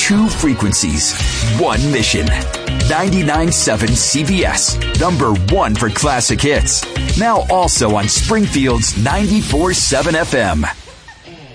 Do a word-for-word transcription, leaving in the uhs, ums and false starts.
two frequencies, one mission. ninety-nine point seven C B S, number one for classic hits. Now also on Springfield's ninety-four point seven F M.